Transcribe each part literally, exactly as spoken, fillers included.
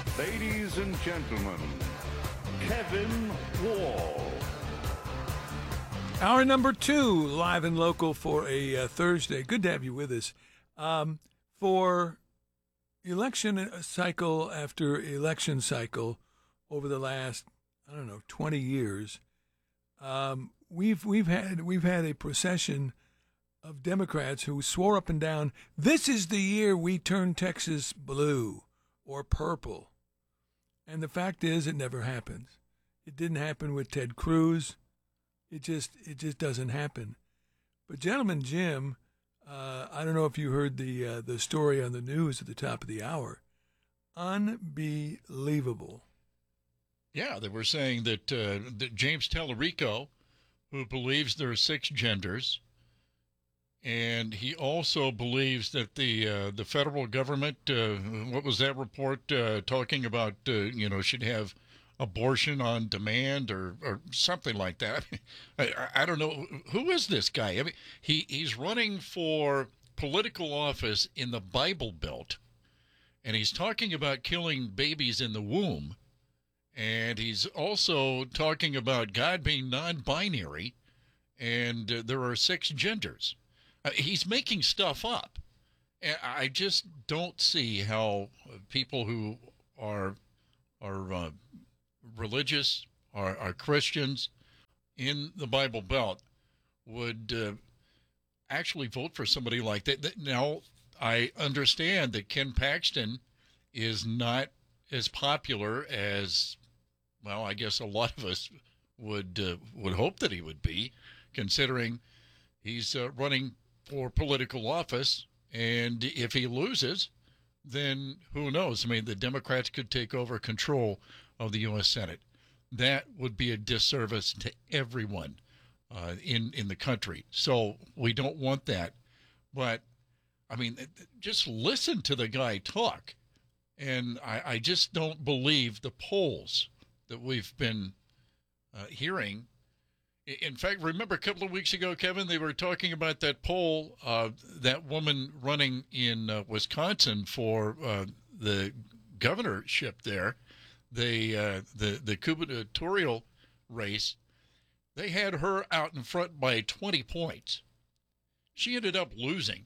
Ladies and gentlemen, Kevin Wall. Hour number two, live and local for a uh, Thursday. Good to have you with us. Um, for election cycle after election cycle over the last, I don't know, twenty years, um, we've we've had we've had a procession of Democrats who swore up and down, "This is the year we turn Texas blue or purple." And the fact is, it never happens. It didn't happen with Ted Cruz. It just it just doesn't happen. But Gentleman Jim, uh, I don't know if you heard the uh, the story on the news at the top of the hour. Unbelievable. Yeah, they were saying that, uh, that James Tallarico, who believes there are six genders, and he also believes that the uh, the federal government, uh, what was that report uh, talking about, uh, you know, should have abortion on demand or, or something like that. I, I don't know. Who is this guy? I mean, he, he's running for political office in the Bible Belt, and he's talking about killing babies in the womb, and he's also talking about God being non-binary, and uh, there are six genders. Uh, he's making stuff up. And I just don't see how people who are are uh, religious, are, are Christians in the Bible Belt would uh, actually vote for somebody like that. Now, I understand that Ken Paxton is not as popular as, well, I guess a lot of us would uh, would hope that he would be, considering he's uh, running for political office, and if he loses, then who knows? I mean, the Democrats could take over control of the U S Senate. That would be a disservice to everyone uh, in, in the country. So we don't want that. But, I mean, just listen to the guy talk. And I, I just don't believe the polls that we've been uh, hearing. In fact, remember a couple of weeks ago, Kevin, they were talking about that poll, uh, that woman running in uh, Wisconsin for uh, the governorship there, the, uh, the, the gubernatorial race. They had her out in front by twenty points. She ended up losing.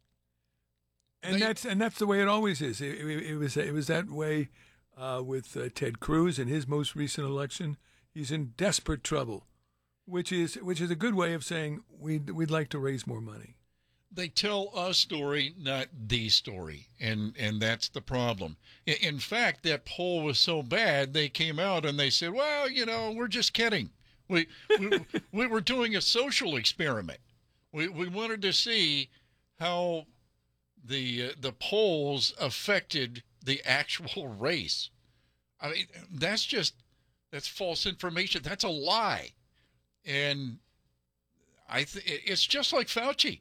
And they, that's and that's the way it always is. It, it, it was it was that way uh, with uh, Ted Cruz in his most recent election. He's in desperate trouble. Which is which is a good way of saying we'd, we'd like to raise more money. They tell a story, not the story, and, and that's the problem. In fact, that poll was so bad, they came out and they said, well, you know, we're just kidding. We we, we were doing a social experiment. We we wanted to see how the uh, the polls affected the actual race. I mean, that's just, that's false information. That's a lie. And I th- it's just like Fauci.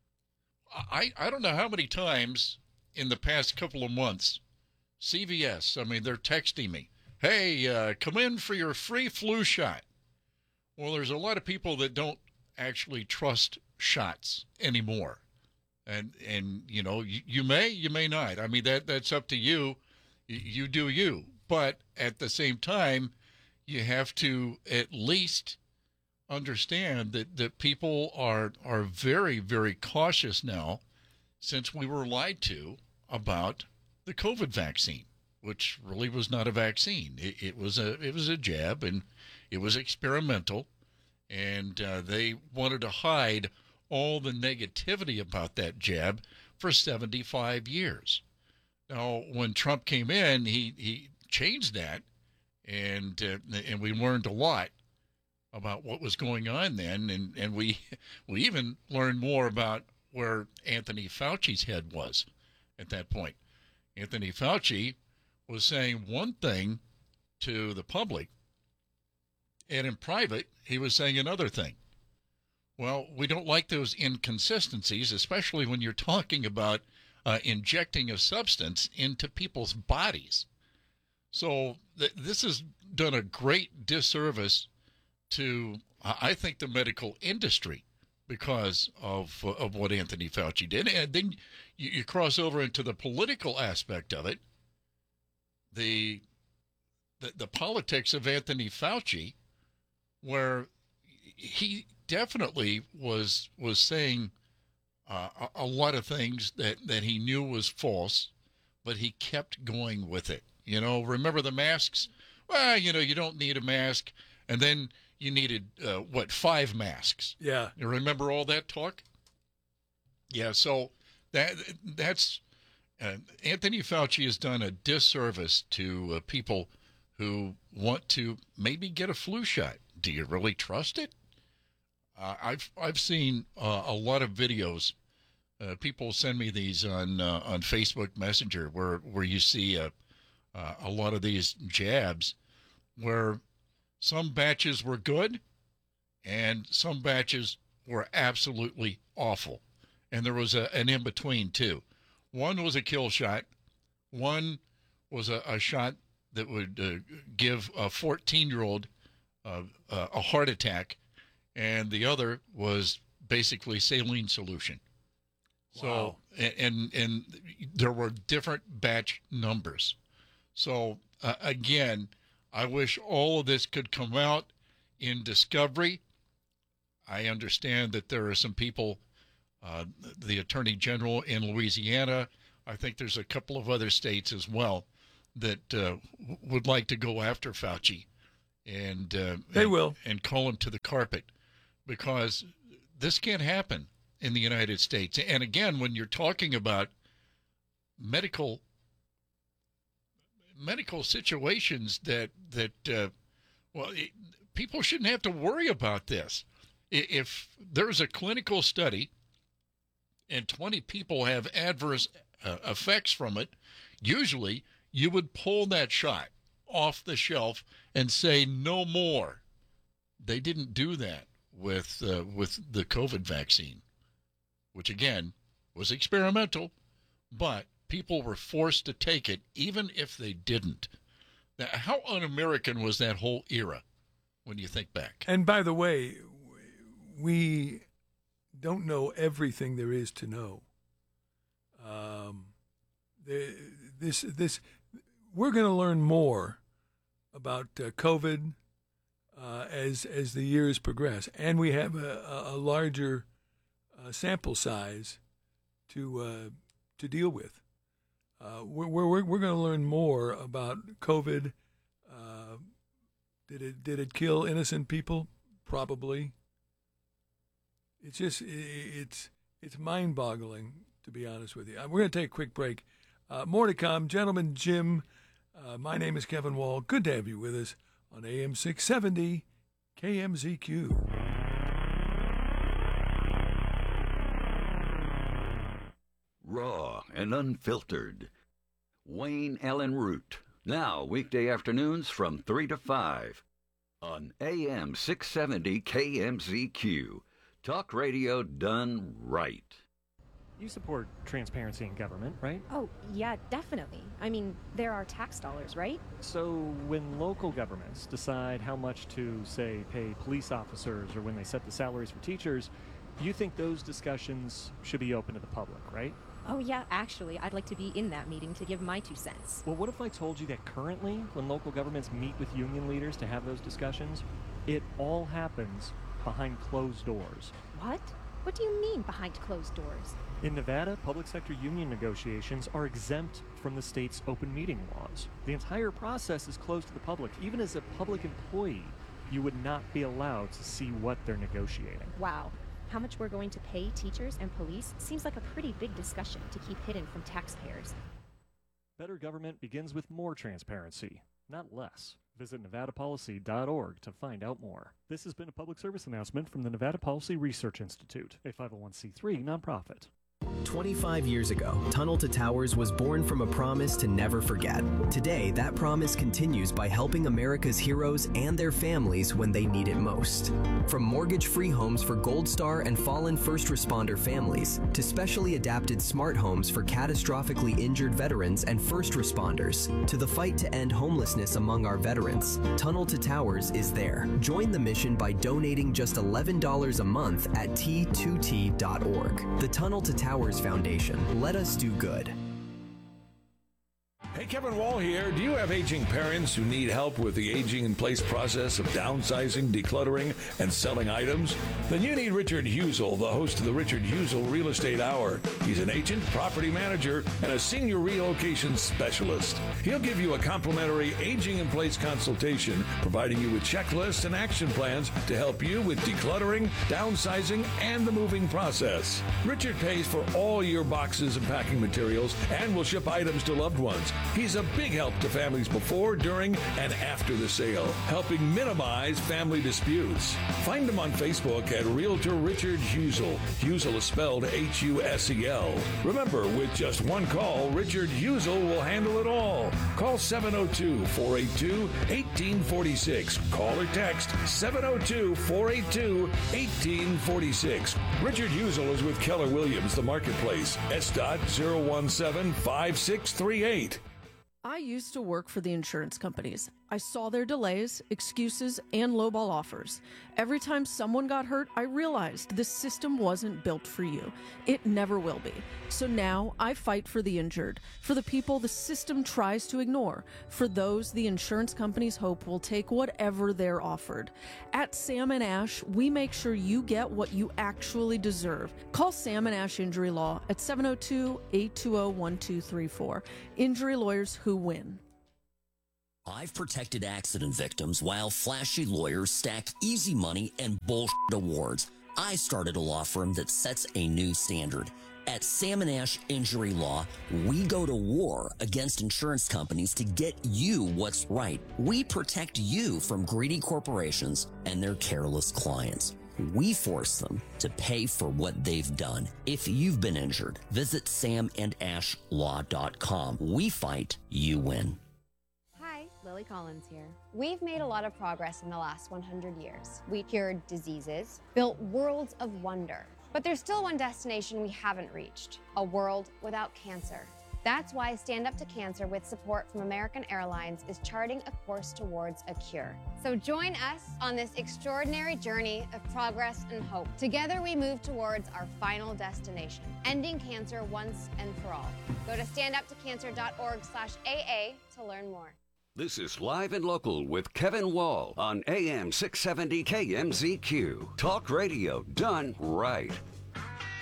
I, I don't know how many times in the past couple of months, C V S, I mean, they're texting me, hey, uh, come in for your free flu shot. Well, there's a lot of people that don't actually trust shots anymore. And, and you know, you, you may, you may not. I mean, that that's up to you. You, you do you. But at the same time, you have to at least understand that, that people are are very, very cautious now since we were lied to about the COVID vaccine, which really was not a vaccine. It, it was a it was a jab, and it was experimental, and uh, they wanted to hide all the negativity about that jab for seventy-five years. Now, when Trump came in, he, he changed that, and uh, and we learned a lot about what was going on then, and, and we we even learned more about where Anthony Fauci's head was at that point. Anthony Fauci was saying one thing to the public, and in private, he was saying another thing. Well, we don't like those inconsistencies, especially when you're talking about uh, injecting a substance into people's bodies. So th- this has done a great disservice to, I think, the medical industry because of of what Anthony Fauci did. And then you, you cross over into the political aspect of it. the the, the politics of Anthony Fauci, where he definitely was was saying uh, a, a lot of things that, that he knew was false, but he kept going with it. You know, remember the masks? Well, you know, you don't need a mask. And then you needed, uh, what, five masks. Yeah. You remember all that talk? Yeah, so that that's uh, Anthony Fauci has done a disservice to uh, people who want to maybe get a flu shot. Do you really trust it? Uh, I've I've seen uh, a lot of videos. Uh, people send me these on uh, on Facebook Messenger where where you see a uh, a lot of these jabs where some batches were good and some batches were absolutely awful. And there was a, an in-between, too. One was a kill shot. One was a, a shot that would uh, give a fourteen-year-old uh, uh, a heart attack. And the other was basically saline solution. Wow. So, and, and there were different batch numbers. So, uh, again, I wish all of this could come out in discovery. I understand that there are some people, uh, the Attorney General in Louisiana, I think there's a couple of other states as well, that uh, w- would like to go after Fauci and, uh, They and, will. and call him to the carpet, because this can't happen in the United States. And again, when you're talking about medical medical situations that that uh, well, it, people shouldn't have to worry about this. If there's a clinical study and twenty people have adverse uh, effects from it, usually you would pull that shot off the shelf and say no more. They didn't do that with uh, with the COVID vaccine, which again was experimental, but people were forced to take it even if they didn't. Now, how un-American was that whole era when you think back? And by the way, we don't know everything there is to know. Um, the, this this we're going to learn more about uh, COVID uh, as as the years progress, and we have a, a larger uh, sample size to uh, to deal with. Uh, we're we're we're going to learn more about COVID. Uh, did it did it kill innocent people? Probably. It's just it's it's mind-boggling, to be honest with you. We're going to take a quick break. Uh, more to come, gentlemen. Jim, uh, my name is Kevin Wall. Good to have you with us on A M six seventy K M Z Q. Raw and unfiltered. Wayne Allen Root. Now, weekday afternoons from three to five on A M six seventy K M Z Q. Talk radio done right. You support transparency in government, right? Oh, yeah, definitely. I mean, there are tax dollars, right? So when local governments decide how much to, say, pay police officers or when they set the salaries for teachers, you think those discussions should be open to the public, right? Oh, yeah, actually, I'd like to be in that meeting to give my two cents. Well, what if I told you that currently, when local governments meet with union leaders to have those discussions, it all happens behind closed doors? What? What do you mean behind closed doors? In Nevada, public sector union negotiations are exempt from the state's open meeting laws. The entire process is closed to the public. Even as a public employee, you would not be allowed to see what they're negotiating. Wow. How much we're going to pay teachers and police seems like a pretty big discussion to keep hidden from taxpayers. Better government begins with more transparency, not less. Visit nevada policy dot org to find out more. This has been a public service announcement from the Nevada Policy Research Institute, a five oh one c three nonprofit. twenty-five years ago, Tunnel to Towers was born from a promise to never forget. Today, that promise continues by helping America's heroes and their families when they need it most. From mortgage-free homes for Gold Star and fallen first responder families, to specially adapted smart homes for catastrophically injured veterans and first responders, to the fight to end homelessness among our veterans, Tunnel to Towers is there. Join the mission by donating just eleven dollars a month at T two T dot org. The Tunnel to Towers Foundation. Let us do good. Hey Kevin Wall here. Do you have aging parents who need help with the aging-in-place process of downsizing, decluttering, and selling items? Then you need Richard Husel, the host of the Richard Husel Real Estate Hour. He's an agent, property manager, and a senior relocation specialist. He'll give you a complimentary aging-in-place consultation, providing you with checklists and action plans to help you with decluttering, downsizing, and the moving process. Richard pays for all your boxes and packing materials and will ship items to loved ones. He's a big help to families before, during, and after the sale, helping minimize family disputes. Find him on Facebook at Realtor Richard Husel. Husel is spelled H U S E L. Remember, with just one call, Richard Husel will handle it all. Call seven oh two, four eight two, one eight four six. Call or text seven oh two, four eight two, one eight four six. Richard Husel is with Keller Williams, the marketplace. S dot zero one seven five six three eight. I used to work for the insurance companies. I saw their delays, excuses, and lowball offers. Every time someone got hurt, I realized this system wasn't built for you. It never will be. So now I fight for the injured, for the people the system tries to ignore, for those the insurance companies hope will take whatever they're offered. At Sam and Ash, we make sure you get what you actually deserve. Call Sam and Ash Injury Law at seven oh two, eight two oh, one two three four. Injury lawyers who win. I've protected accident victims while flashy lawyers stack easy money and bullshit awards. I started a law firm that sets a new standard. At Sam and Ash Injury Law, we go to war against insurance companies to get you what's right. We protect you from greedy corporations and their careless clients. We force them to pay for what they've done. If you've been injured, visit sam and ash law dot com. We fight, you win. Lily Collins here. We've made a lot of progress in the last one hundred years. We cured diseases, built worlds of wonder. But there's still one destination we haven't reached, a world without cancer. That's why Stand Up to Cancer, with support from American Airlines, is charting a course towards a cure. So join us on this extraordinary journey of progress and hope. Together we move towards our final destination, ending cancer once and for all. Go to stand up to cancer dot org slash A A to learn more. This is Live and Local with Kevin Wall on A M six seventy K M Z Q. Talk radio done right.